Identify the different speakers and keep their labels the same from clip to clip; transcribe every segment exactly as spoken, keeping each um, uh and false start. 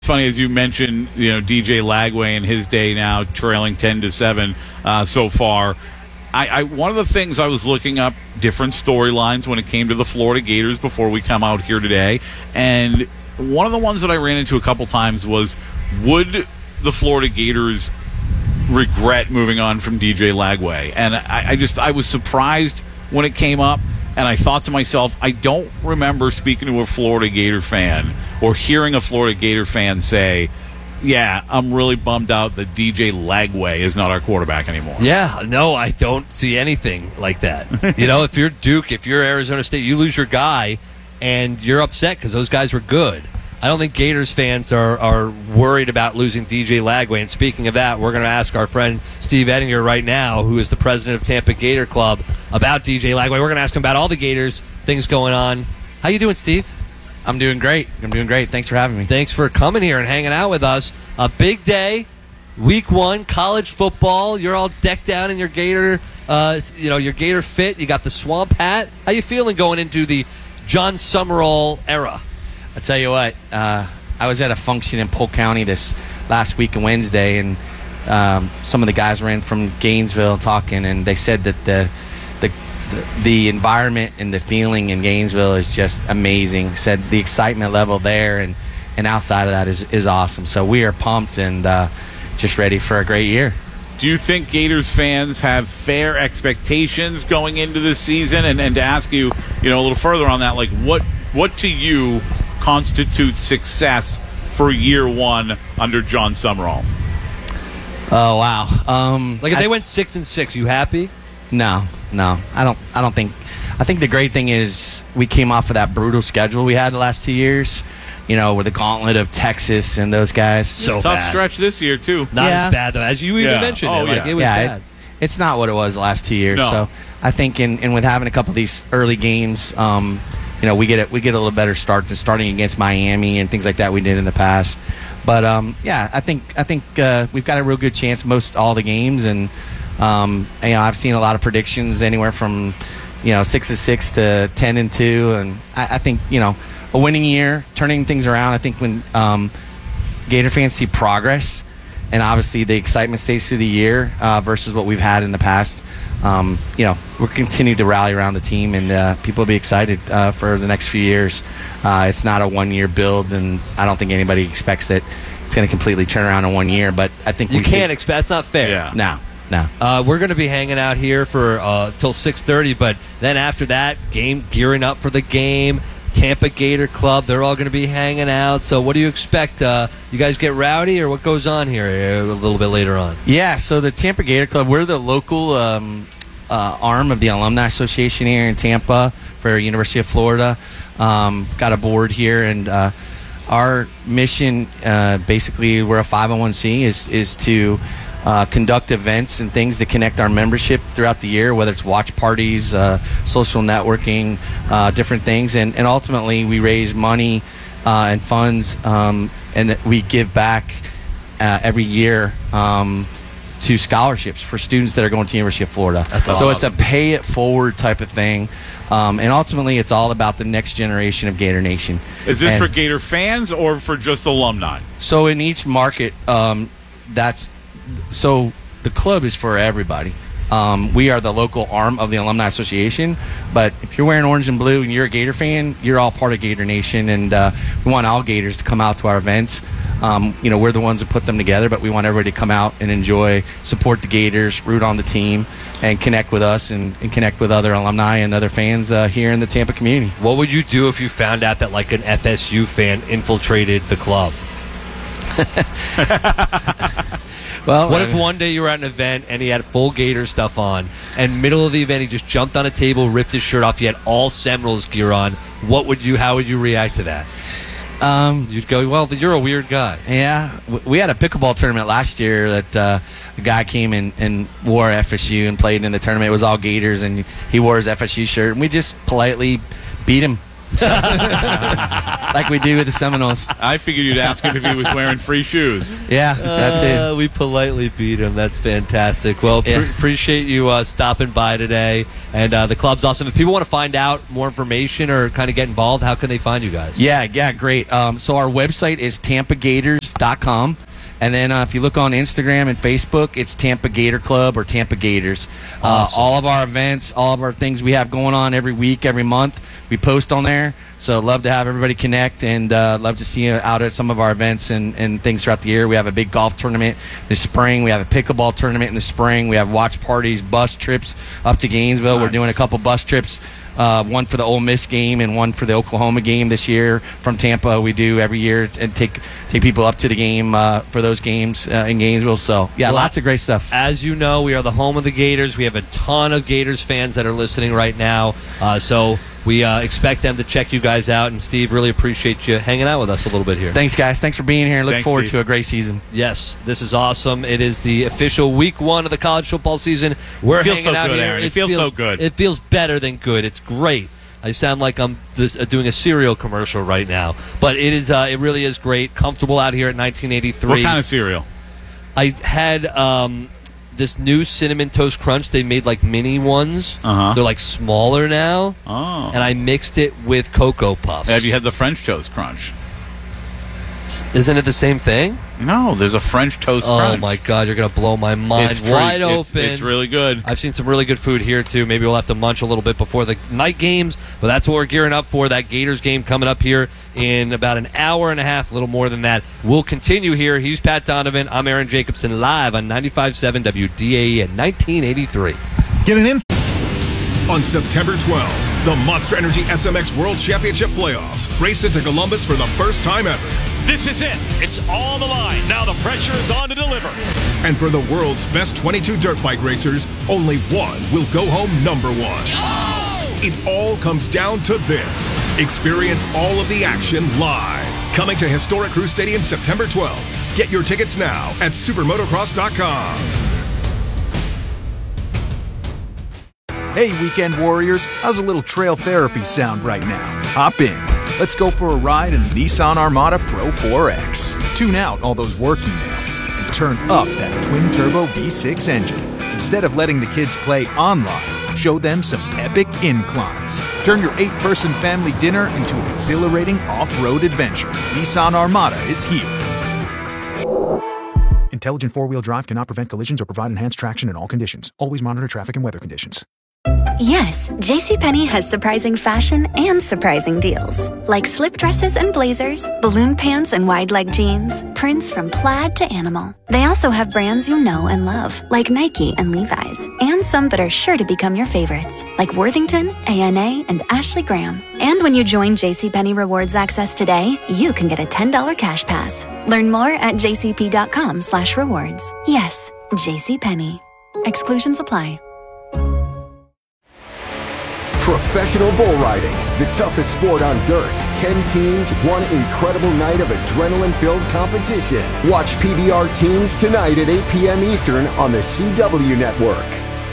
Speaker 1: Funny, as you mentioned, you know, D J Lagway in his day now trailing ten to seven uh, so far. I, I one of the things I was looking up different storylines when it came to the Florida Gators before we come out here today, and one of the ones that I ran into a couple times was, would the Florida Gators regret moving on from D J Lagway? And I, I just I was surprised when it came up, and I thought to myself, I don't remember speaking to a Florida Gator fan or hearing a Florida Gator fan say, yeah, I'm really bummed out that D J Lagway is not our quarterback anymore.
Speaker 2: Yeah, no, I don't see anything like that. You know, if you're Duke, if you're Arizona State, you lose your guy, and you're upset because those guys were good. I don't think Gators fans are, are worried about losing D J Lagway. And speaking of that, we're going to ask our friend Steve Ettinger right now, who is the president of Tampa Gator Club, about D J Lagway. We're going to ask him about all the Gators, things going on. How you doing, Steve?
Speaker 3: I'm doing great. I'm doing great. Thanks for having me.
Speaker 2: Thanks for coming here and hanging out with us. A big day, week one, college football. You're all decked out in your Gator, uh, you know, your Gator fit. You got the swamp hat. How you feeling going into the John Summerall era?
Speaker 3: I tell you what, uh, I was at a function in Polk County this last week on Wednesday, and um, some of the guys were in from Gainesville talking, and they said that the the the environment and the feeling in Gainesville is just amazing. Said the excitement level there and, and outside of that is, is awesome. So we are pumped and uh, just ready for a great year.
Speaker 1: Do you think Gators fans have fair expectations going into this season? And, and to ask you, you know, a little further on that, like what what to you constitutes success for year one under John Summerall?
Speaker 3: Oh wow! Um,
Speaker 2: Like if
Speaker 3: I,
Speaker 2: they went six and six, you happy?
Speaker 3: No, no, I don't. I don't think. I think the great thing is we came off of that brutal schedule we had the last two years. You know, with the gauntlet of Texas and those guys.
Speaker 2: So
Speaker 1: Tough
Speaker 2: bad.
Speaker 1: stretch this year too.
Speaker 2: Not
Speaker 3: Yeah.
Speaker 2: as bad though, as you even
Speaker 1: Yeah.
Speaker 2: mentioned.
Speaker 1: Oh,
Speaker 2: it. Like
Speaker 1: yeah.
Speaker 2: it was
Speaker 3: yeah,
Speaker 2: bad.
Speaker 3: it, it's not what it was the last two years.
Speaker 1: No.
Speaker 3: So I think, in, in with having a couple of these early games, um, you know, we get it. We get a little better start than starting against Miami and things like that we did in the past. But um, yeah, I think I think uh, we've got a real good chance most all the games, and um, you know, I've seen a lot of predictions anywhere from you know six and six to ten and two, and I, I think you know a winning year, turning things around. I think when um, Gator fans see progress, and obviously the excitement stays through the year uh, versus what we've had in the past. Um, you know, we'll continue to rally around the team, and uh, people will be excited uh, for the next few years. Uh, it's not a one-year build, and I don't think anybody expects that it's going to completely turn around in one year. But I think
Speaker 2: You
Speaker 3: we
Speaker 2: can't
Speaker 3: see,
Speaker 2: expect. That's not fair.
Speaker 1: Yeah.
Speaker 3: no, no.
Speaker 2: Uh, we're going to be hanging out here for uh, till six thirty, but then after that, game gearing up for the game. Tampa Gator Club, they're all going to be hanging out. So what do you expect? Uh, you guys get rowdy, or what goes on here a little bit later on?
Speaker 3: Yeah, so the Tampa Gator Club, we're the local um, uh, arm of the Alumni Association here in Tampa for University of Florida. Um, got a board here, and uh, our mission, uh, basically, we're a five oh one c, is, is to uh, conduct events and things to connect our membership throughout the year, whether it's watch parties, uh, social networking, uh, different things. And, and ultimately, we raise money uh, and funds, um, and we give back uh, every year um, to scholarships for students that are going to the University of Florida.
Speaker 2: That's
Speaker 3: so
Speaker 2: awesome.
Speaker 3: it's a pay it forward type of thing. Um, and ultimately, it's all about the next generation of Gator Nation.
Speaker 1: Is this
Speaker 3: And
Speaker 1: for Gator fans or for just alumni?
Speaker 3: so in each market, um, that's so the club is for everybody. Um, we are the local arm of the Alumni Association, but if you're wearing orange and blue and you're a Gator fan, you're all part of Gator Nation, and uh, we want all Gators to come out to our events. Um, you know, we're the ones that put them together, but we want everybody to come out and enjoy, support the Gators, root on the team, and connect with us and, and connect with other alumni and other fans uh, here in the Tampa community.
Speaker 2: What would you do if you found out that like an F S U fan infiltrated the club?
Speaker 3: Well,
Speaker 2: What
Speaker 3: I
Speaker 2: if
Speaker 3: mean-
Speaker 2: one day you were at an event and he had full Gator stuff on, and middle of the event he just jumped on a table, ripped his shirt off, he had all Seminoles gear on? What would you? How would you react to that?
Speaker 3: Um,
Speaker 2: You'd go, well, you're a weird guy.
Speaker 3: Yeah, w- we had a pickleball tournament last year that uh, a guy came in and wore F S U and played in the tournament. It was all Gators, and he wore his F S U shirt, and we just politely beat him like we do with the Seminoles.
Speaker 1: I figured you'd ask him if he was wearing free shoes.
Speaker 3: Yeah, that's
Speaker 2: Uh,
Speaker 3: it.
Speaker 2: we politely beat him. That's fantastic. Well,
Speaker 3: Yeah.
Speaker 2: pre- appreciate you uh, stopping by today. And uh, the club's awesome. If people want to find out more information or kind of get involved, how can they find you guys?
Speaker 3: Yeah, yeah, great. Um, so our website is tampa gators dot com. And then uh, if you look on Instagram and Facebook, it's Tampa Gator Club or Tampa Gators. Uh,
Speaker 2: Awesome.
Speaker 3: all of our events, all of our things we have going on every week, every month, we post on there. So love to have everybody connect and uh, love to see you out at some of our events and, and things throughout the year. We have a big golf tournament this spring. We have a pickleball tournament in the spring. We have watch parties, bus trips up to Gainesville.
Speaker 1: Nice.
Speaker 3: We're doing a couple bus trips. Uh, one for the Ole Miss game and one for the Oklahoma game this year from Tampa. We do every year and take take people up to the game uh, for those games uh, in Gainesville. So yeah,
Speaker 2: Well,
Speaker 3: lots of great stuff.
Speaker 2: As you know, we are the home of the Gators. We have a ton of Gators fans that are listening right now. Uh, so we uh, expect them to check you guys out. And Steve, really appreciate you hanging out with us a little bit here.
Speaker 3: Thanks, guys. Thanks for being here. Look
Speaker 1: Thanks,
Speaker 3: forward
Speaker 1: Steve.
Speaker 3: to a great season.
Speaker 2: Yes, this is awesome. It is the official week one of the college football season. We're
Speaker 1: It feels
Speaker 2: hanging
Speaker 1: so
Speaker 2: out
Speaker 1: good,
Speaker 2: here.
Speaker 1: Aaron. It feels so good.
Speaker 2: It feels better than good. It's great. I sound like I'm this, uh, doing a cereal commercial right now, but it is. Uh, it really is great. Comfortable out here at nineteen eighty-three.
Speaker 1: What kind of cereal?
Speaker 2: I had um, this new Cinnamon Toast Crunch. They made like mini ones.
Speaker 1: Uh-huh.
Speaker 2: They're like smaller now,
Speaker 1: Oh.
Speaker 2: and I mixed it with Cocoa Puffs.
Speaker 1: Have you had the French Toast Crunch?
Speaker 2: Isn't it the same thing?
Speaker 1: No, there's a French Toast
Speaker 2: Oh
Speaker 1: Crunch.
Speaker 2: my God, you're gonna blow my mind
Speaker 1: It's free.
Speaker 2: wide
Speaker 1: It's-
Speaker 2: open.
Speaker 1: It's really good.
Speaker 2: I've seen some really good food here, too. Maybe we'll have to munch a little bit before the night games, but that's what we're gearing up for. That Gators game coming up here in about an hour and a half, a little more than that. We'll continue here. He's Pat Donovan. I'm Aaron Jacobson, live on ninety-five point seven W D A E at nineteen eighty-three.
Speaker 4: Get an in on September twelfth, the Monster Energy S M X World Championship Playoffs race into Columbus for the first time ever.
Speaker 5: This is it. It's all the line. Now the pressure is on to deliver.
Speaker 4: And for the world's best twenty-two dirt bike racers, only one will go home number one. It all comes down to this. Experience all of the action live. Coming to Historic Crew Stadium September twelfth. Get your tickets now at supermotocross dot com.
Speaker 6: Hey, weekend warriors, how's a little trail therapy sound right now? Hop in. Let's go for a ride in the Nissan Armada Pro four X. Tune out all those work emails and turn up that twin-turbo V six engine. Instead of letting the kids play online, show them some epic inclines. Turn your eight-person family dinner into an exhilarating off-road adventure. Nissan Armada is here. Intelligent four-wheel drive cannot prevent collisions or provide enhanced traction in all conditions. Always monitor traffic and weather conditions.
Speaker 7: Yes, JCPenney has surprising fashion and surprising deals. Like slip dresses and blazers, balloon pants and wide leg jeans, prints from plaid to animal. They also have brands you know and love, like Nike and Levi's, and some that are sure to become your favorites, like Worthington, A N A, and Ashley Graham. And when you join JCPenney Rewards Access today, you can get a ten dollars cash pass. Learn more at jcp.com slash rewards. Yes, JCPenney. Exclusions apply.
Speaker 8: Professional bull riding, the toughest sport on dirt. Ten teams, one incredible night of adrenaline-filled competition. Watch P B R Teams tonight at eight p.m. Eastern on the C W Network.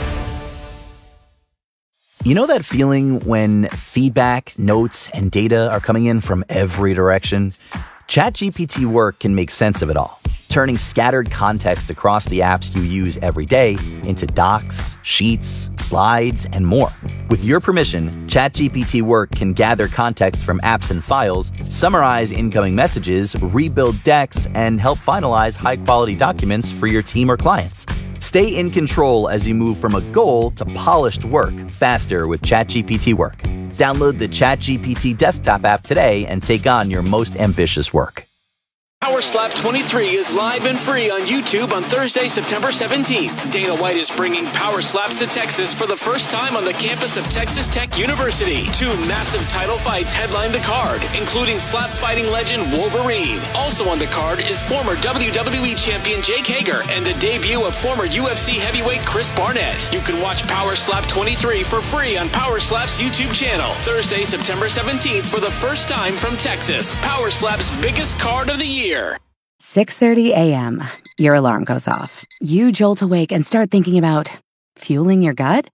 Speaker 9: You know that feeling when feedback, notes, and data are coming in from every direction? ChatGPT Work can make sense of it all, turning scattered context across the apps you use every day into docs, sheets, slides, and more. With your permission, ChatGPT Work can gather context from apps and files, summarize incoming messages, rebuild decks, and help finalize high-quality documents for your team or clients. Stay in control as you move from a goal to polished work faster with ChatGPT Work. Download the ChatGPT desktop app today and take on your most ambitious work.
Speaker 10: Power Slap twenty-three is live and free on YouTube on Thursday, September seventeenth. Dana White is bringing Power Slaps to Texas for the first time on the campus of Texas Tech University. Two massive title fights headline the card, including slap fighting legend Wolverine. Also on the card is former W W E champion Jake Hager and the debut of former U F C heavyweight Chris Barnett. You can watch Power Slap twenty-three for free on Power Slap's YouTube channel. Thursday, September seventeenth for the first time from Texas. Power Slap's biggest card of the year.
Speaker 11: six thirty a.m. Your alarm goes off. You jolt awake and start thinking about fueling your gut?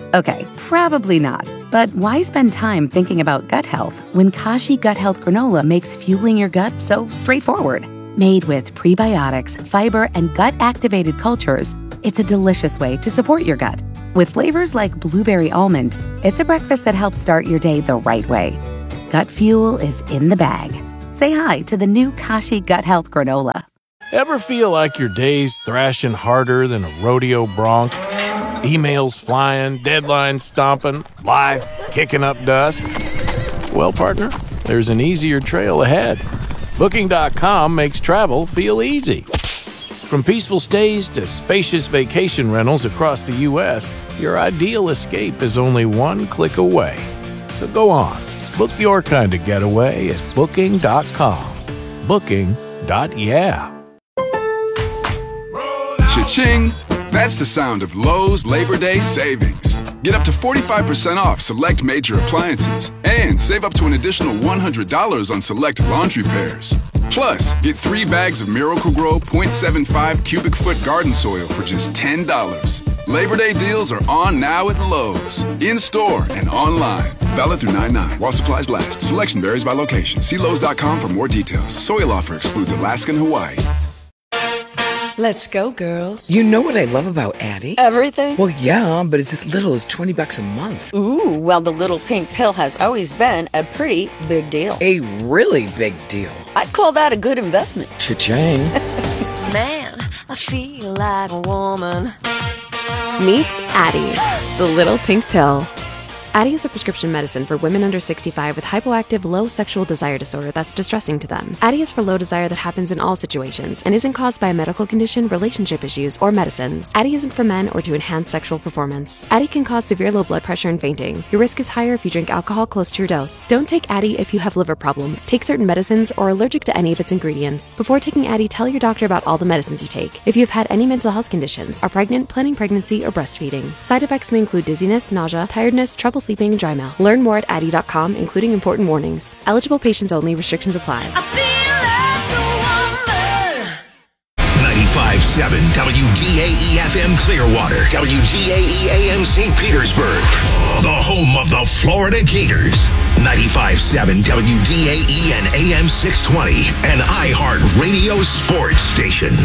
Speaker 11: Okay, probably not. But why spend time thinking about gut health when Kashi Gut Health Granola makes fueling your gut so straightforward? Made with prebiotics, fiber, and gut-activated cultures, it's a delicious way to support your gut. With flavors like blueberry almond, it's a breakfast that helps start your day the right way. Gut fuel is in the bag. Say hi to the new Kashi Gut Health Granola.
Speaker 12: Ever feel like your day's thrashing harder than a rodeo bronc? Emails flying, deadlines stomping, life kicking up dust? Well, partner, there's an easier trail ahead. Booking dot com makes travel feel easy. From peaceful stays to spacious vacation rentals across the U S, your ideal escape is only one click away. So go on, book your kind of getaway at Booking dot com. Booking. Yeah.
Speaker 13: Cha-ching! That's the sound of Lowe's Labor Day savings. Get up to forty-five percent off select major appliances and save up to an additional one hundred dollars on select laundry pairs. Plus, get three bags of Miracle-Gro point seven five cubic foot garden soil for just ten dollars. Labor Day deals are on now at Lowe's, in-store and online. Valid through nine nine while supplies last. Selection varies by location. See Lowe's dot com for more details. Soil offer excludes Alaska and Hawaii.
Speaker 14: Let's go, girls.
Speaker 15: You know what I love about Addie?
Speaker 14: Everything?
Speaker 15: Well, yeah, but it's as little as twenty bucks a month.
Speaker 14: Ooh, well, the little pink pill has always been a pretty big deal.
Speaker 15: A really big deal.
Speaker 14: I'd call that a good investment.
Speaker 15: Cha-ching.
Speaker 16: Man, I feel like a woman. Meet Addie, the little pink pill. Addie is a prescription medicine for women under sixty-five with hypoactive low sexual desire disorder that's distressing to them. Addie is for low desire that happens in all situations and isn't caused by a medical condition, relationship issues, or medicines. Addie isn't for men or to enhance sexual performance. Addie can cause severe low blood pressure and fainting. Your risk is higher if you drink alcohol close to your dose. Don't take Addie if you have liver problems, take certain medicines, or are allergic to any of its ingredients. Before taking Addie, tell your doctor about all the medicines you take. If you have had any mental health conditions, are pregnant, planning pregnancy, or breastfeeding. Side effects may include dizziness, nausea, tiredness, trouble sleeping, and dry mouth. Learn more at Addie dot com, including important warnings. Eligible patients only. Restrictions apply.
Speaker 17: ninety-five point seven W D A E F M Clearwater, W D A E A M Saint Petersburg, the home of the Florida Gators. ninety-five point seven W D A E and A M six twenty, an iHeart Radio sports station.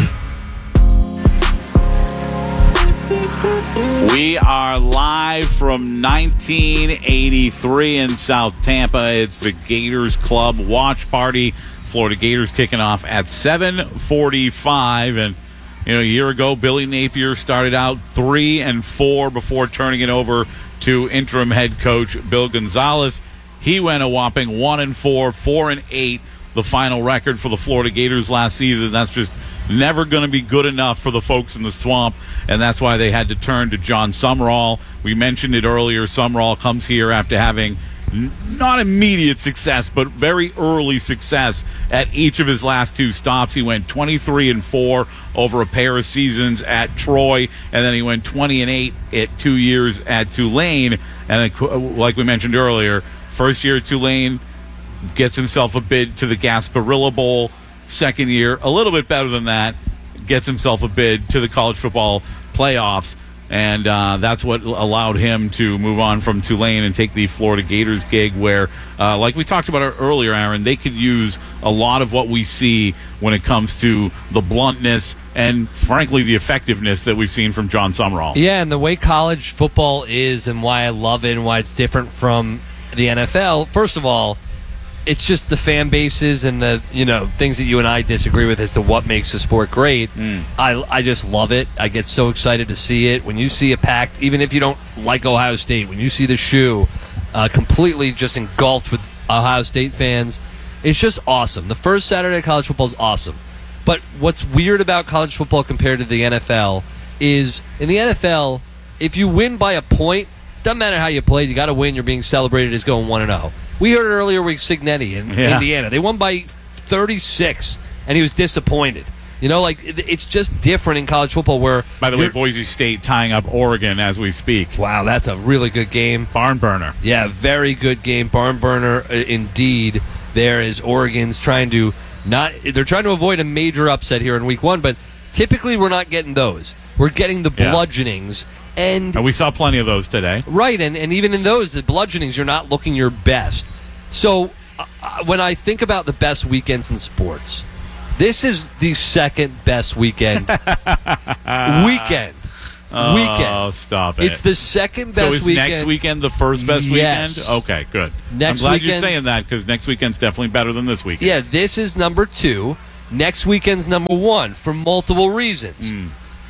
Speaker 1: We are live from nineteen eighty-three in South Tampa. It's the Gators Club watch party. Florida Gators kicking off at seven forty-five. And, you know, a year ago, Billy Napier started out three and four before turning it over to interim head coach Bill Gonzalez. He went a whopping one and four, four and eight, the final record for the Florida Gators last season. That's just never going to be good enough for the folks in the swamp, and that's why they had to turn to John Sumrall. We mentioned it earlier. Sumrall comes here after having n- not immediate success, but very early success at each of his last two stops. He went twenty-three and four over a pair of seasons at Troy, and then he went twenty and eight at two years at Tulane. And like we mentioned earlier, first year at Tulane, gets himself a bid to the Gasparilla Bowl. Second year, a little bit better than that, gets himself a bid to the college football playoffs, and uh, that's what allowed him to move on from Tulane and take the Florida Gators gig where, uh, like we talked about earlier, Aaron, they could use a lot of what we see when it comes to the bluntness and, frankly, the effectiveness that we've seen from John Sumrall.
Speaker 2: Yeah, and the way college football is and why I love it and why it's different from the N F L, first of all, it's just the fan bases and the, you know, things that you and I disagree with as to what makes the sport great. Mm. I, I just love it. I get so excited to see it. When you see a packed, even if you don't like Ohio State, when you see the shoe uh, completely just engulfed with Ohio State fans, it's just awesome. The first Saturday of college football is awesome. But what's weird about college football compared to the N F L is in the N F L, if you win by a point, doesn't matter how you played, you got to win. You're being celebrated as going one and oh. We heard it earlier with Cignetti in yeah. Indiana. They won by thirty-six, and he was disappointed. You know, like, it's just different in college football where...
Speaker 1: By the way, Boise State tying up Oregon as we speak.
Speaker 2: Wow, that's a really good game.
Speaker 1: Barn burner.
Speaker 2: Yeah, very good game. Barn burner, uh, indeed. There is Oregon's trying to not... They're trying to avoid a major upset here in week one, but typically we're not getting those. We're getting the bludgeonings, And,
Speaker 1: and we saw plenty of those today.
Speaker 2: Right, and, and even in those, the bludgeonings, you're not looking your best. So uh, when I think about the best weekends in sports, this is the second best weekend. weekend.
Speaker 1: Oh,
Speaker 2: weekend.
Speaker 1: Stop it.
Speaker 2: It's the second best
Speaker 1: so is
Speaker 2: weekend.
Speaker 1: next weekend the first best
Speaker 2: Yes.
Speaker 1: weekend? Okay, good.
Speaker 2: Next
Speaker 1: I'm glad
Speaker 2: weekend's-
Speaker 1: you're saying that because next weekend's definitely better than this weekend.
Speaker 2: Yeah, this is number two. Next weekend's number one for multiple reasons.
Speaker 1: Mm.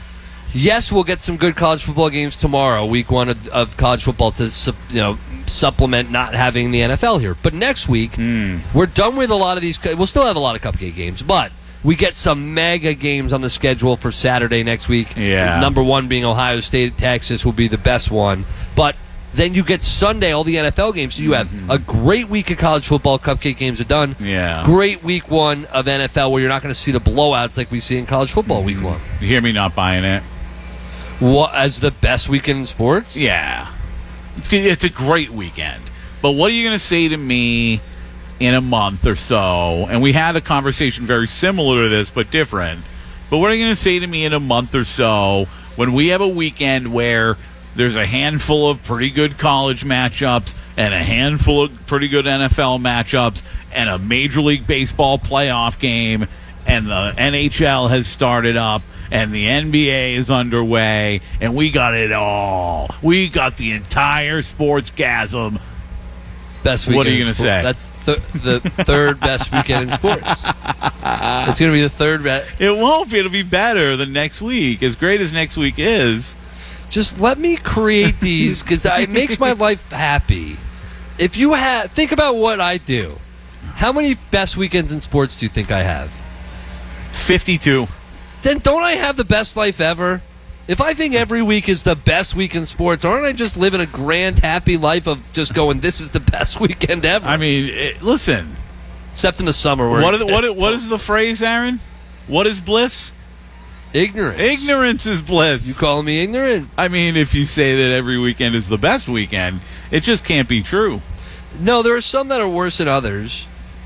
Speaker 2: Yes, we'll get some good college football games tomorrow, week one of, of college football, to su- you know supplement not having the N F L here. But next week,
Speaker 1: mm.
Speaker 2: we're done with a lot of these. We'll still have a lot of cupcake games, but we get some mega games on the schedule for Saturday next week.
Speaker 1: Yeah.
Speaker 2: Number one being Ohio State, Texas will be the best one. But then you get Sunday, all the N F L games. So you have
Speaker 1: mm-hmm.
Speaker 2: a great week of college football. Cupcake games are done.
Speaker 1: Yeah.
Speaker 2: Great week one of N F L where you're not going to see the blowouts like we see in college football
Speaker 1: mm-hmm.
Speaker 2: week one.
Speaker 1: You hear me not buying it?
Speaker 2: What, as the best weekend in sports?
Speaker 1: Yeah. It's, good- it's a great weekend. But what are you going to say to me in a month or so? And we had a conversation very similar to this, but different. But what are you going to say to me in a month or so when we have a weekend where there's a handful of pretty good college matchups and a handful of pretty good N F L matchups and a Major League Baseball playoff game and the N H L has started up and the N B A is underway and we got it all. We got the entire sportsgasm.
Speaker 2: Best weekend
Speaker 1: What are you
Speaker 2: in
Speaker 1: going to
Speaker 2: sport-
Speaker 1: say?
Speaker 2: That's th- the third best weekend in sports. It's going to be the third best.
Speaker 1: It won't be. It'll be better than next week. As great as next week is.
Speaker 2: Just let me create these because it makes my life happy. If you have, think about what I do. How many best weekends in sports do you think I have?
Speaker 1: fifty-two.
Speaker 2: Then don't I have the best life ever? If I think every week is the best week in sports, aren't I just living a grand, happy life of just going, this is the best weekend ever?
Speaker 1: I mean, it, listen.
Speaker 2: Except in the summer. Where
Speaker 1: What, are the- what, what is the phrase, Aaron? What is bliss?
Speaker 2: Ignorance.
Speaker 1: Ignorance is bliss.
Speaker 2: You calling me ignorant?
Speaker 1: I mean, if you say that every weekend is the best weekend, it just can't be true.
Speaker 2: No, there are some that are worse than others.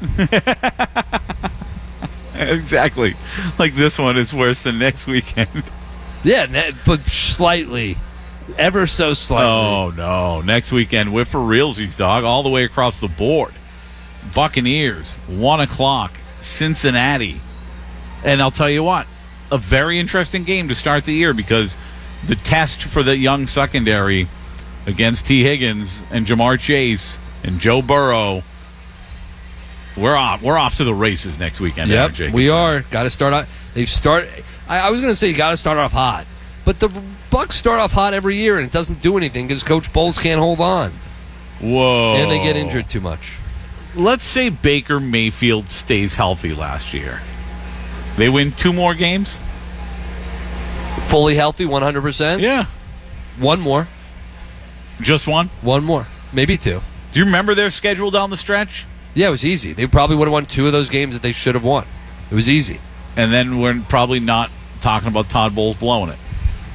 Speaker 1: Exactly. Like this one is worse than next weekend.
Speaker 2: Yeah, ne- but slightly. Ever so slightly.
Speaker 1: Oh, no. Next weekend, we're for realsies, dog, all the way across the board. Buccaneers, one o'clock, Cincinnati. And I'll tell you what, a very interesting game to start the year because the test for the young secondary against T. Higgins and Jamar Chase and Joe Burrow, we're off. We're off to the races next weekend.
Speaker 2: Yep,
Speaker 1: Aaron Jacobson.
Speaker 2: we are. Got to start out. They've start. I, I was going to say you got to start off hot, but the Bucs start off hot every year and it doesn't do anything because Coach Bowles can't hold on.
Speaker 1: Whoa!
Speaker 2: And they get injured too much.
Speaker 1: Let's say Baker Mayfield stays healthy last year. They win two more games?
Speaker 2: Fully healthy, one hundred percent?
Speaker 1: Yeah.
Speaker 2: One more.
Speaker 1: Just one?
Speaker 2: One more. Maybe two.
Speaker 1: Do you remember their schedule down the stretch?
Speaker 2: Yeah, it was easy. They probably would have won two of those games that they should have won. It was easy.
Speaker 1: And then we're probably not talking about Todd Bowles blowing it.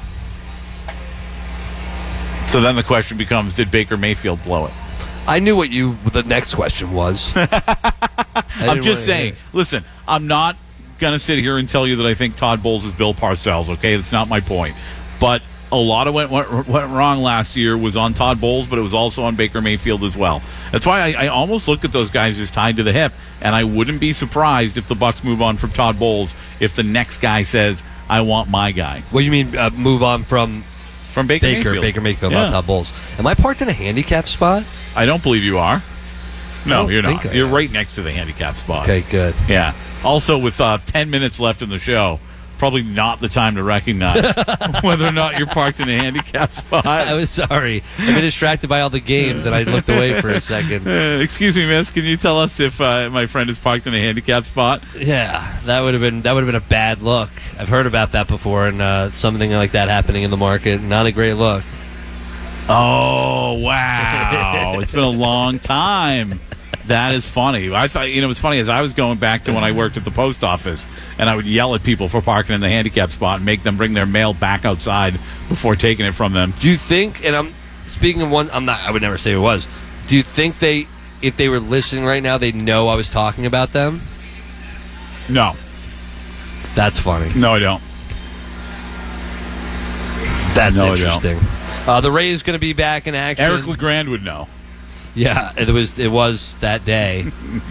Speaker 1: So then the question becomes, did Baker Mayfield blow it?
Speaker 2: I knew what you the next question was.
Speaker 1: I'm just saying, listen, I'm not going to sit here and tell you that I think Todd Bowles is Bill Parcells, okay? That's not my point. But a lot of what went, went wrong last year was on Todd Bowles, but it was also on Baker Mayfield as well. That's why I, I almost look at those guys as tied to the hip, and I wouldn't be surprised if the Bucs move on from Todd Bowles if the next guy says, I want my guy.
Speaker 2: What do you mean uh, move on from
Speaker 1: from Baker,
Speaker 2: Baker
Speaker 1: Mayfield?
Speaker 2: Baker Mayfield,
Speaker 1: Yeah.
Speaker 2: not Todd Bowles. Am I parked in a handicap spot?
Speaker 1: I don't believe you are. No,
Speaker 2: don't
Speaker 1: you're
Speaker 2: think
Speaker 1: not.
Speaker 2: I
Speaker 1: You're
Speaker 2: am.
Speaker 1: right next to the handicap spot.
Speaker 2: Okay, good.
Speaker 1: Yeah. Also, with uh, ten minutes left in the show, probably not the time to recognize whether or not you're parked in a handicap spot.
Speaker 2: I was sorry. I've been distracted by all the games, and I looked away for a second.
Speaker 1: Uh, excuse me, miss. Can you tell us if uh, my friend is parked in a handicap spot?
Speaker 2: Yeah, that would have been that would have been a bad look. I've heard about that before, and uh, something like that happening in the market. Not a great look.
Speaker 1: Oh, wow. It's been a long time. That is funny. I thought, you know, it's funny as I was going back to when I worked at the post office, and I would yell at people for parking in the handicap spot and make them bring their mail back outside before taking it from them.
Speaker 2: Do you think? And I'm speaking of one. I'm not. I would never say it was. Do you think they, if they were listening right now, they know I was talking about them?
Speaker 1: No.
Speaker 2: That's funny.
Speaker 1: No, I don't.
Speaker 2: That's
Speaker 1: no,
Speaker 2: interesting.
Speaker 1: I don't.
Speaker 2: Uh, the Rays going to be back in action.
Speaker 1: Eric LeGrand would know.
Speaker 2: Yeah, it was it was that day.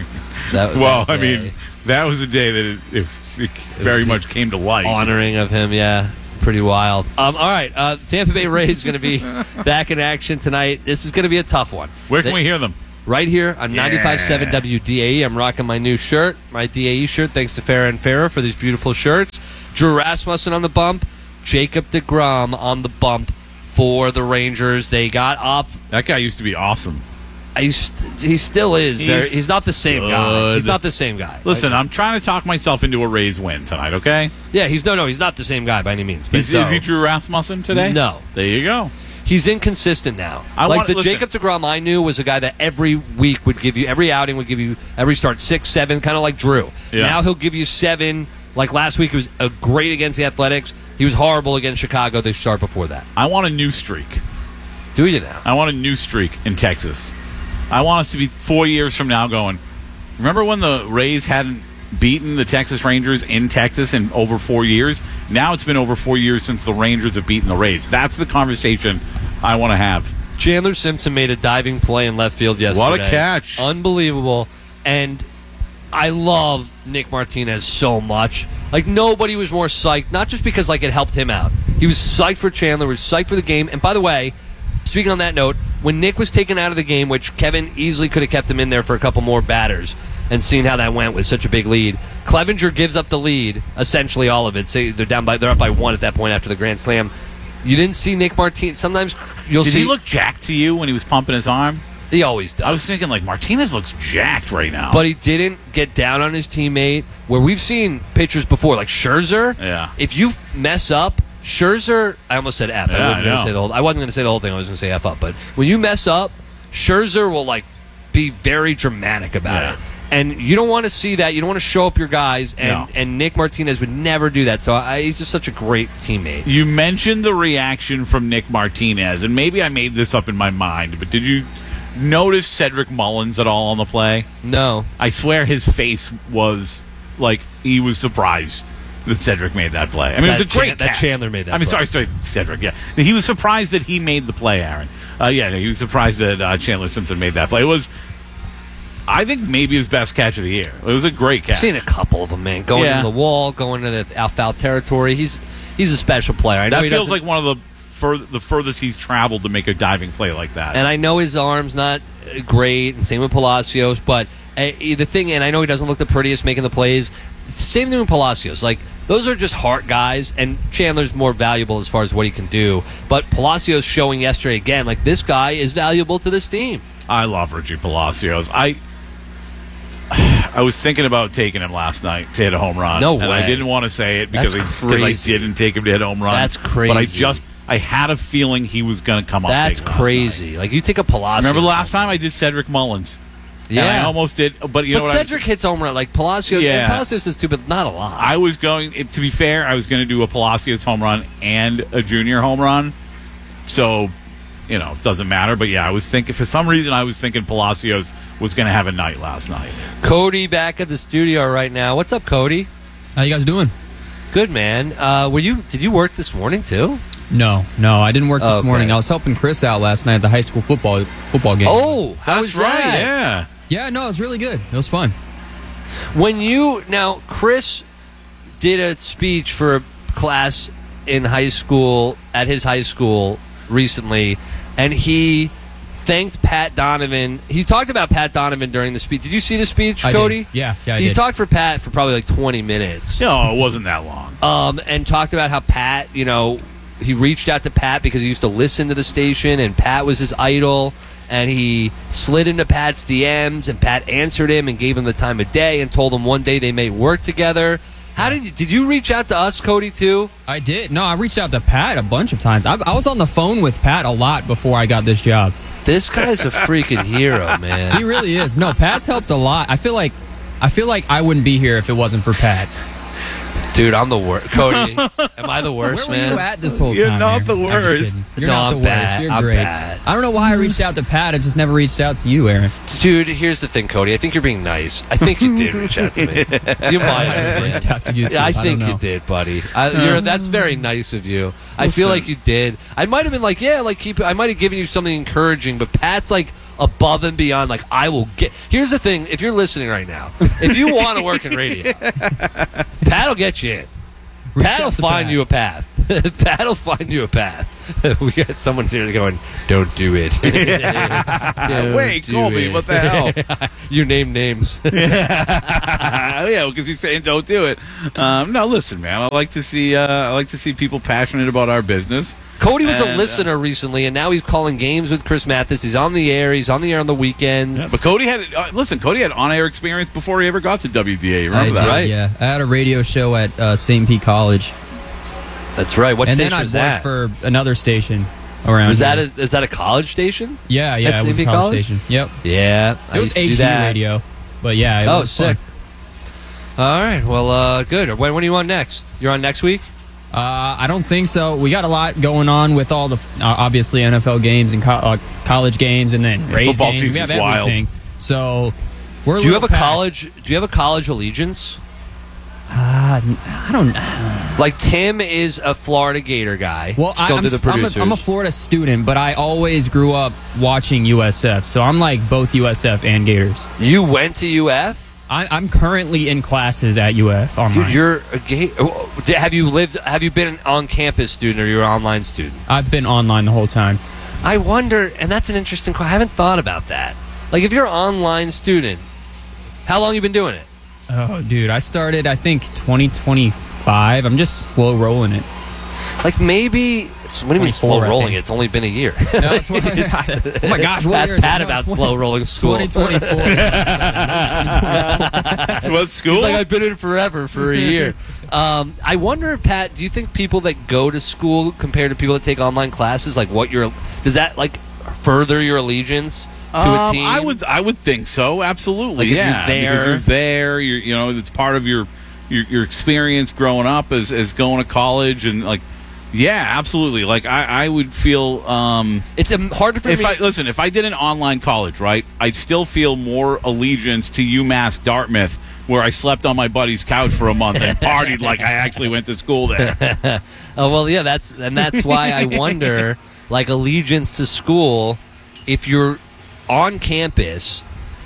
Speaker 2: that,
Speaker 1: well,
Speaker 2: that
Speaker 1: I
Speaker 2: day.
Speaker 1: mean, that was a day that it, it, it very
Speaker 2: it
Speaker 1: much came to light.
Speaker 2: Honoring of him, yeah. Pretty wild. Um, all right, uh, Tampa Bay Rays going to be back in action tonight. This is going to be a tough one.
Speaker 1: Where can
Speaker 2: they,
Speaker 1: we hear them?
Speaker 2: Right here on
Speaker 1: Yeah.
Speaker 2: ninety-five point seven W D A E. I'm rocking my new shirt, my D A E shirt. Thanks to Farrah and Farrah for these beautiful shirts. Drew Rasmussen on the bump. Jacob deGrom on the bump for the Rangers. They got off.
Speaker 1: That guy used to be awesome.
Speaker 2: He's, he still is.
Speaker 1: He's,
Speaker 2: very, he's not the same
Speaker 1: good.
Speaker 2: guy. He's not the same guy.
Speaker 1: Listen, I'm trying to talk myself into a Rays win tonight, okay?
Speaker 2: Yeah, he's no, no, he's not the same guy by any means. But
Speaker 1: Is,
Speaker 2: so,
Speaker 1: is he Drew Rasmussen today?
Speaker 2: No.
Speaker 1: There you go.
Speaker 2: He's inconsistent now.
Speaker 1: I
Speaker 2: like
Speaker 1: want-
Speaker 2: the
Speaker 1: listen.
Speaker 2: Jacob deGrom I knew was a guy that every week would give you, every outing would give you, every start six, seven, kind of like Drew.
Speaker 1: Yeah.
Speaker 2: Now he'll give you seven. Like last week, he was a great against the Athletics. He was horrible against Chicago the start before that.
Speaker 1: I want a new streak.
Speaker 2: Do you now?
Speaker 1: I want a new streak in Texas. I want us to be four years from now going, remember when the Rays hadn't beaten the Texas Rangers in Texas in over four years? Now it's been over four years since the Rangers have beaten the Rays. That's the conversation I want to have.
Speaker 2: Chandler Simpson made a diving play in left field yesterday.
Speaker 1: What a catch.
Speaker 2: Unbelievable. And I love Nick Martinez so much. Like, nobody was more psyched, not just because, like, it helped him out. He was psyched for Chandler, was psyched for the game. And, by the way, speaking on that note, when Nick was taken out of the game, which Kevin easily could have kept him in there for a couple more batters and seen how that went with such a big lead, Clevenger gives up the lead, essentially all of it. Say they're down by they're up by one at that point after the grand slam. You didn't see Nick Martinez. Sometimes you'll
Speaker 1: Did
Speaker 2: see.
Speaker 1: he look jacked to you when he was pumping his arm?
Speaker 2: He always does.
Speaker 1: I was thinking, like, Martinez looks jacked right now.
Speaker 2: But he didn't get down on his teammate. Where we've seen pitchers before, like Scherzer.
Speaker 1: Yeah.
Speaker 2: If you mess up, Scherzer. I almost said F.
Speaker 1: Yeah,
Speaker 2: I, wasn't
Speaker 1: I
Speaker 2: gonna
Speaker 1: know.
Speaker 2: say the whole, I wasn't going to say the whole thing. I was going to say F up. But when you mess up, Scherzer will like be very dramatic about
Speaker 1: Yeah.
Speaker 2: it. And you don't want to see that. You don't want to show up your guys. And,
Speaker 1: No.
Speaker 2: and Nick Martinez would never do that. So I, he's just such a great teammate.
Speaker 1: You mentioned the reaction from Nick Martinez, and maybe I made this up in my mind, but did you notice Cedric Mullins at all on the play?
Speaker 2: No.
Speaker 1: I swear his face was like he was surprised that Cedric made that play. I mean,
Speaker 2: That
Speaker 1: it was a great
Speaker 2: Chan- that
Speaker 1: catch.
Speaker 2: Chandler made that
Speaker 1: I mean,
Speaker 2: play.
Speaker 1: sorry, sorry, Cedric, yeah. He was surprised that he made the play, Aaron. Uh, yeah, he was surprised that uh, Chandler Simpson made that play. It was, I think, maybe his best catch of the year. It was a great catch.
Speaker 2: I've seen a couple of them, man. Going
Speaker 1: Yeah.
Speaker 2: to the wall, going to the out-foul territory. He's he's a special player. I know
Speaker 1: that
Speaker 2: he
Speaker 1: feels
Speaker 2: doesn't-
Speaker 1: like one of the fur- the furthest he's traveled to make a diving play like that.
Speaker 2: And I know his arm's not great, and same with Palacios, but uh, the thing, and I know he doesn't look the prettiest making the plays, same thing with Palacios. Like, those are just heart guys, and Chandler's more valuable as far as what he can do. But Palacios showing yesterday again, like, this guy is valuable to this team.
Speaker 1: I love Richie Palacios. I I was thinking about taking him last night to hit a home run.
Speaker 2: No
Speaker 1: And I
Speaker 2: way.
Speaker 1: didn't want to say it because I,
Speaker 2: That's
Speaker 1: because I
Speaker 2: crazy.
Speaker 1: didn't take him to hit a home run.
Speaker 2: That's
Speaker 1: But I
Speaker 2: crazy.
Speaker 1: just I had a feeling he was going to come up
Speaker 2: That's
Speaker 1: big last
Speaker 2: crazy. Like, you take a Palacios.
Speaker 1: Remember the last time I did Cedric Mullins?
Speaker 2: Yeah.
Speaker 1: And I almost did, but you
Speaker 2: but
Speaker 1: know what?
Speaker 2: Cedric hits home run. Like, Palacios,
Speaker 1: Yeah.
Speaker 2: and Palacios is too, but not a lot.
Speaker 1: I, I was going, to be fair, I was going to do a Palacios home run and a junior home run. So, you know, it doesn't matter. But yeah, I was thinking, for some reason, I was thinking Palacios was going to have a night last night.
Speaker 2: Cody back at the studio right now. What's up, Cody?
Speaker 18: How you guys doing?
Speaker 2: Good, man. Uh, were you? Did you work this morning too?
Speaker 18: No, no, I didn't work this
Speaker 2: Okay.
Speaker 18: morning. I was helping Chris out last night at the high school football football game.
Speaker 2: Oh, how
Speaker 1: That's
Speaker 2: was
Speaker 1: right,
Speaker 2: that?
Speaker 1: yeah.
Speaker 18: Yeah, no, it was really good. It was fun.
Speaker 2: When you now, Chris did a speech for a class in high school at his high school recently, and he thanked Pat Donovan. He talked about Pat Donovan during the speech. Did you see the speech,
Speaker 18: I
Speaker 2: Cody?
Speaker 18: did. Yeah, yeah, I
Speaker 2: he
Speaker 18: did.
Speaker 2: talked for Pat for probably like twenty minutes.
Speaker 1: No, it wasn't that long.
Speaker 2: Um, and talked about how Pat, you know, he reached out to Pat because he used to listen to the station, and Pat was his idol. And he slid into Pat's D Ms, and Pat answered him and gave him the time of day and told him one day they may work together. How did you, did you reach out to us, Cody, too?
Speaker 18: I did. No, I reached out to Pat a bunch of times. I, I was on the phone with Pat a lot before I got this job.
Speaker 2: This guy's a freaking hero, man.
Speaker 18: He really is. No, Pat's helped a lot. I feel like I feel like I wouldn't be here if it wasn't for Pat.
Speaker 2: Dude, I'm the worst. Cody, am I the worst,
Speaker 18: Where were
Speaker 2: man?
Speaker 18: you at this whole
Speaker 1: You're
Speaker 18: time?
Speaker 1: not
Speaker 18: Aaron?
Speaker 1: the
Speaker 18: I'm just
Speaker 1: worst.
Speaker 18: kidding. You're
Speaker 2: No,
Speaker 18: not
Speaker 2: I'm
Speaker 18: the worst.
Speaker 2: bad.
Speaker 18: You're
Speaker 2: I'm
Speaker 18: great.
Speaker 2: bad.
Speaker 18: I don't know why I reached out to Pat. I just never reached out to you, Aaron.
Speaker 2: Dude, here's the thing, Cody. I think you're being nice. I think you did reach out to me. You might have
Speaker 18: reached out to you too.
Speaker 2: Yeah, I
Speaker 18: I don't
Speaker 2: think
Speaker 18: know.
Speaker 2: you did, buddy. I, you're, that's very nice of you. I feel like you did. I might have been like, yeah, like keep. I might have given you something encouraging, but Pat's like above and beyond. Like I will get. Here's the thing: if you're listening right now, if you want to work in radio, Pat'll get you in.
Speaker 18: Reach
Speaker 2: Pat'll
Speaker 18: out to
Speaker 2: find
Speaker 18: Pat.
Speaker 2: you a path. Pat'll find you a path. We got someone here going, don't do it. Don't
Speaker 1: Wait,
Speaker 2: do
Speaker 1: Colby,
Speaker 2: it.
Speaker 1: what the hell?
Speaker 2: You name names.
Speaker 1: Yeah, because he's saying don't do it. Um, no, listen, man. I like to see. Uh, I like to see people passionate about our business.
Speaker 2: Cody was
Speaker 1: And,
Speaker 2: a
Speaker 1: uh,
Speaker 2: listener recently, and now he's calling games with Chris Mathis. He's on the air. He's on the air on the weekends.
Speaker 1: Yeah, but Cody had uh, listen. Cody had on-air experience before he ever got to W D A. You remember
Speaker 18: I
Speaker 1: that?
Speaker 18: did, yeah. I had a radio show at uh, Saint Pete College.
Speaker 2: That's right. What
Speaker 18: and
Speaker 2: station
Speaker 18: then I
Speaker 2: was
Speaker 18: worked
Speaker 2: that?
Speaker 18: for another station around.
Speaker 2: Was that
Speaker 18: here.
Speaker 2: a, is that a college station?
Speaker 18: Yeah, yeah,
Speaker 2: At
Speaker 18: it was a
Speaker 2: Saint Pete
Speaker 18: college,
Speaker 2: College?
Speaker 18: station. Yep.
Speaker 2: Yeah, I
Speaker 18: It was
Speaker 2: used to do
Speaker 18: H D
Speaker 2: that.
Speaker 18: radio, but yeah. It
Speaker 2: Oh,
Speaker 18: was
Speaker 2: sick.
Speaker 18: fun.
Speaker 2: All right. Well, uh, good. When, when are you on next? You're on next week?
Speaker 18: Uh, I don't think so. We got a lot going on with all the uh, obviously N F L games and co- uh, college games, and then
Speaker 1: Yeah,
Speaker 18: Rays
Speaker 1: football
Speaker 18: games. We
Speaker 1: season's
Speaker 18: have
Speaker 1: wild.
Speaker 18: everything. So we're.
Speaker 2: Do you have a
Speaker 18: little packed.
Speaker 2: college? Do you have a college allegiance?
Speaker 18: Uh, I don't.
Speaker 2: Like Tim is a Florida Gator guy.
Speaker 18: Well,
Speaker 2: Just
Speaker 18: I,
Speaker 2: go
Speaker 18: I'm,
Speaker 2: through the
Speaker 18: s- I'm, a,
Speaker 2: producers.
Speaker 18: I'm a Florida student, but I always grew up watching U S F, so I'm like both U S F and Gators.
Speaker 2: You went to U F?
Speaker 18: I, I'm currently in classes at U F online.
Speaker 2: Dude, you're a Gator. Have you lived? Have you been an on-campus student or you're an online student?
Speaker 18: I've been online the whole time.
Speaker 2: I wonder, and that's an interesting question. I haven't thought about that. Like, if you're an online student, how long you been doing it?
Speaker 18: Oh, dude, I started I think twenty twenty-five. I'm just slow rolling it.
Speaker 2: Like maybe. What do you mean slow
Speaker 18: twenty-four, I
Speaker 2: rolling?
Speaker 18: think.
Speaker 2: It's only been a year.
Speaker 18: No, it's, oh my gosh, what
Speaker 2: Ask
Speaker 18: year is
Speaker 2: Pat
Speaker 18: it? No,
Speaker 2: about
Speaker 18: twenty
Speaker 2: slow rolling school.
Speaker 18: twenty twenty-four.
Speaker 1: What school?
Speaker 2: He's like, I've been in forever for a year. um, I wonder, Pat, do you think people that go to school compared to people that take online classes, like what your does that like further your allegiance to a
Speaker 1: Um,
Speaker 2: team?
Speaker 1: I would, I would think so. Absolutely,
Speaker 2: Like, if
Speaker 1: yeah.
Speaker 2: you're there-
Speaker 1: Because you're there. You're, you know, it's part of your, your your experience growing up as as going to college and like, yeah, absolutely. Like I, I would feel. Um,
Speaker 2: it's um, hard for
Speaker 1: if
Speaker 2: me.
Speaker 1: I listen. If I did an online college, right, I'd still feel more allegiance to UMass Dartmouth, where I slept on my buddy's couch for a month and partied like I actually went to school there.
Speaker 2: Oh well, yeah, that's and that's why I wonder, like allegiance to school, if you're on campus,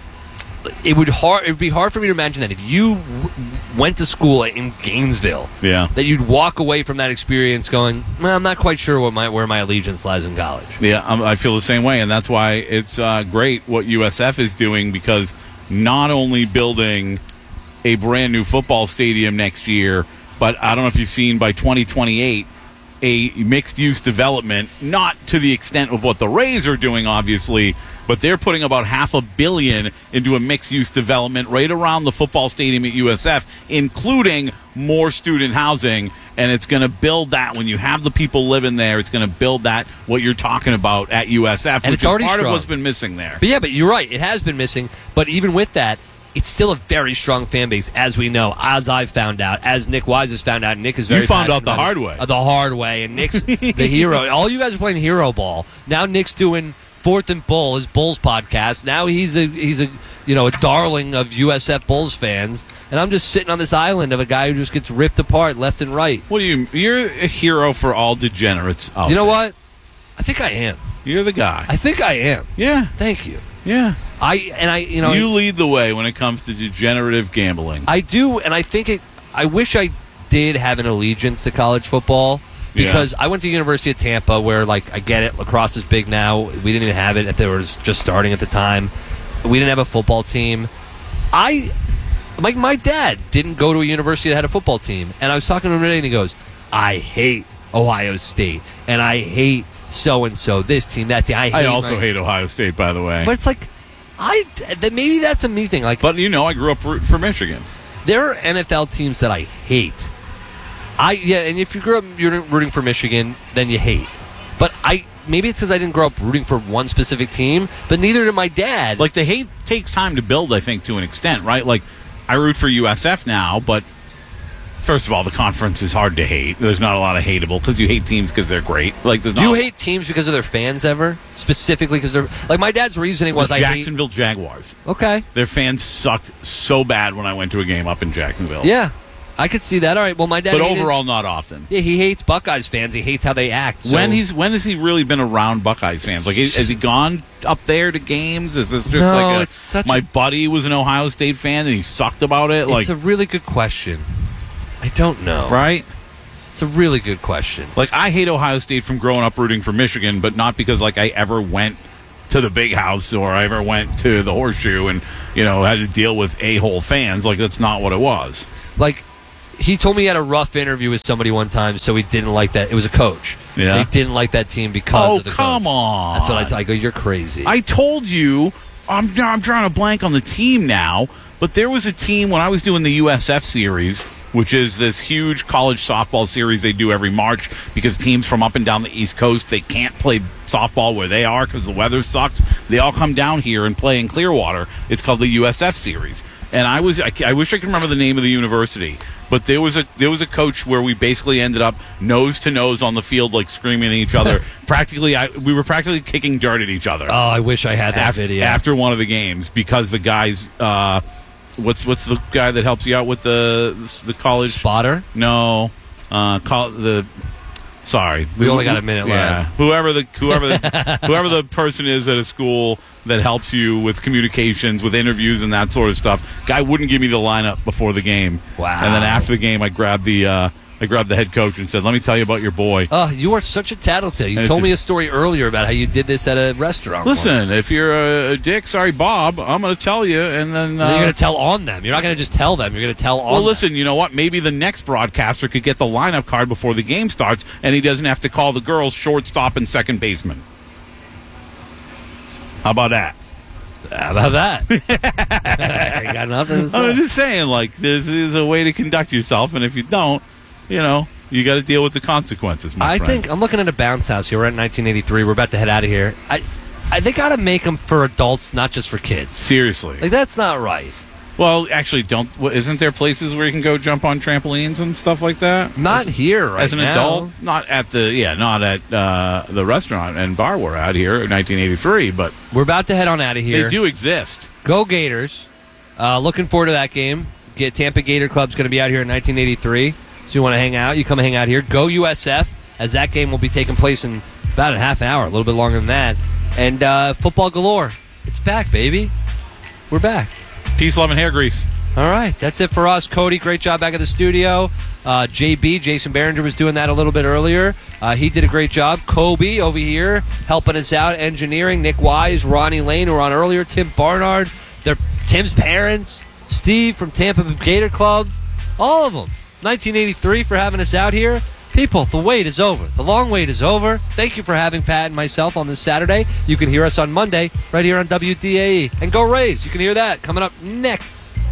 Speaker 2: it would hard. It would be hard for me to imagine that if you w- went to school in Gainesville,
Speaker 1: Yeah.
Speaker 2: that you'd walk away from that experience going, well, I'm not quite sure what my where my allegiance lies in college.
Speaker 1: Yeah, um, I feel the same way, and that's why it's uh, great what U S F is doing, because not only building a brand new football stadium next year, but I don't know if you've seen by twenty twenty-eight a mixed-use development, not to the extent of what the Rays are doing, obviously, but they're putting about half a billion into a mixed-use development right around the football stadium at U S F, including more student housing. And it's going to build that when you have the people living there. It's going to build that what you're talking about at U S F,
Speaker 2: And
Speaker 1: which
Speaker 2: it's
Speaker 1: is
Speaker 2: already
Speaker 1: part
Speaker 2: strong.
Speaker 1: of what's been missing there.
Speaker 2: But yeah, but you're right. It has been missing. But even with that, it's still a very strong fan base, as we know, as I've found out, as Nick Wise has found out. Nick is very
Speaker 1: You found
Speaker 2: passionate
Speaker 1: out the
Speaker 2: about
Speaker 1: hard
Speaker 2: it.
Speaker 1: way.
Speaker 2: Uh, the hard way. And Nick's the hero. All you guys are playing hero ball. Now Nick's doing Fourth and Bull, his Bulls podcast. Now he's a he's a you know a darling of U S F Bulls fans. And I'm just sitting on this island of a guy who just gets ripped apart left and right.
Speaker 1: What do you? You're a hero for all degenerates. Out
Speaker 2: You know
Speaker 1: there.
Speaker 2: what? I think I am.
Speaker 1: You're the guy.
Speaker 2: I think I am.
Speaker 1: Yeah.
Speaker 2: Thank you.
Speaker 1: Yeah.
Speaker 2: I and I you know
Speaker 1: you lead the way when it comes to degenerative gambling.
Speaker 2: I do, and I think it. I wish I did have an allegiance to college football because I went to University of Tampa, where like I get it, lacrosse is big now. We didn't even have it; if it was just starting at the time. We didn't have a football team. I, like my dad, didn't go to a university that had a football team, and I was talking to him today, and he goes, "I hate Ohio State, and I hate so and so, this team, that team. I, hate
Speaker 1: I also
Speaker 2: my-"
Speaker 1: hate Ohio State, by the way.
Speaker 2: But it's like, I that maybe that's a me thing. Like,
Speaker 1: but you know, I grew up rooting for Michigan.
Speaker 2: There are N F L teams that I hate. I yeah, and if you grew up you're rooting for Michigan, then you hate. But I maybe it's because I didn't grow up rooting for one specific team, but neither did my dad.
Speaker 1: Like the hate takes time to build, I think, to an extent, right? Like I root for U S F now, but First of all, the conference is hard to hate. There's not a lot of hateable because you hate teams because they're great. Like, there's
Speaker 2: Do
Speaker 1: not
Speaker 2: you hate teams because of their fans ever? Specifically because they're like my dad's reasoning was
Speaker 1: the
Speaker 2: I hate.
Speaker 1: Jacksonville Jaguars.
Speaker 2: Okay.
Speaker 1: Their fans sucked so bad when I went to a game up in Jacksonville.
Speaker 2: Yeah, I could see that. All right. Well, my dad.
Speaker 1: But
Speaker 2: hated,
Speaker 1: overall, not often.
Speaker 2: Yeah, he hates Buckeyes fans. He hates how they act. So.
Speaker 1: When he's when has he really been around Buckeyes fans? Like, has he gone up there to games? Is this just
Speaker 2: No,
Speaker 1: like a,
Speaker 2: it's such
Speaker 1: my
Speaker 2: a-
Speaker 1: buddy was an Ohio State fan and he sucked about it? Like,
Speaker 2: It's a really good question. I don't know.
Speaker 1: right?
Speaker 2: It's a really good question.
Speaker 1: Like, I hate Ohio State from growing up rooting for Michigan, but not because like I ever went to the Big House or I ever went to the Horseshoe and you know had to deal with a-hole fans. Like, that's not what it was.
Speaker 2: Like, he told me he had a rough interview with somebody one time, so he didn't like that. It was a coach.
Speaker 1: Yeah.
Speaker 2: And he didn't like that team because
Speaker 1: Oh,
Speaker 2: of the
Speaker 1: come
Speaker 2: coach.
Speaker 1: on.
Speaker 2: That's what I, t- I go, you're crazy.
Speaker 1: I told you, I'm, I'm drawing a blank on the team now, but there was a team when I was doing the U S F series, which is this huge college softball series they do every March because teams from up and down the East Coast, they can't play softball where they are because the weather sucks. They all come down here and play in Clearwater. It's called the U S F series. And I was I, I wish I could remember the name of the university, but there was a there was a coach where we basically ended up nose to nose on the field, like screaming at each other. practically, I, we were practically kicking dirt at each other.
Speaker 2: Oh, I wish I had that
Speaker 1: after,
Speaker 2: video.
Speaker 1: after one of the games because the guys. Uh, what's what's the guy that helps you out with the the college
Speaker 2: spotter?
Speaker 1: No, uh, call the. Sorry,
Speaker 2: We only got a minute
Speaker 1: yeah.
Speaker 2: left.
Speaker 1: Whoever the whoever the, whoever the person is at a school that helps you with communications, with interviews, and that sort of stuff. Guy wouldn't give me the lineup before the game.
Speaker 2: Wow.
Speaker 1: And then after the game, I grabbed the uh, I grabbed the head coach and said, "Let me tell you about your boy."
Speaker 2: Oh, you are such a tattletale. You
Speaker 1: And
Speaker 2: told
Speaker 1: it's
Speaker 2: me
Speaker 1: a-
Speaker 2: a story earlier about how you did this at a restaurant.
Speaker 1: Listen,
Speaker 2: once.
Speaker 1: if you're a, a dick, sorry, Bob, I'm going to tell you, and then uh,
Speaker 2: you're going to tell on them. You're not going to just tell them. You're going to tell on
Speaker 1: Well,
Speaker 2: them.
Speaker 1: listen, you know what? Maybe the next broadcaster could get the lineup card before the game starts, and he doesn't have to call the girls shortstop and second baseman. How about that?
Speaker 2: How about that? I got nothing to say.
Speaker 1: I'm just saying, like, there's, there's a way to conduct yourself, and if you don't, you know, you got to deal with the consequences, my
Speaker 2: I
Speaker 1: friend.
Speaker 2: think I'm looking at a bounce house here. We're at nineteen eighty-three. We're about to head out of here. I, I they got to make them for adults, not just for kids.
Speaker 1: Seriously.
Speaker 2: Like, that's not right.
Speaker 1: Well, actually, don't. Well, isn't there places where you can go jump on trampolines and stuff like that?
Speaker 2: Not
Speaker 1: as,
Speaker 2: here right
Speaker 1: as an
Speaker 2: now.
Speaker 1: adult. Not at the yeah, not at uh, the restaurant and bar we're at here in nineteen eighty-three. But
Speaker 2: We're about to head on out of here.
Speaker 1: they do exist.
Speaker 2: Go Gators. Uh, looking forward to that game. Get Tampa Gator Club's going to be out here in nineteen eighty-three. So you want to hang out, you come hang out here. Go U S F, as that game will be taking place in about a half hour, a little bit longer than that. And uh, football galore. It's back, baby. We're back.
Speaker 1: Peace, love, and hair grease.
Speaker 2: All right, that's it for us. Cody, great job back at the studio. Uh, J B, Jason Behringer, was doing that a little bit earlier. Uh, he did a great job. Kobe over here helping us out, engineering. Nick Wise, Ronnie Lane, who were on earlier. Tim Barnard, their Tim's parents. Steve from Tampa Gator Club. All of them. nineteen eighty-three for having us out here. People, the wait is over. The long wait is over. Thank you for having Pat and myself on this Saturday. You can hear us on Monday right here on W D A E. And go Rays. You can hear that coming up next.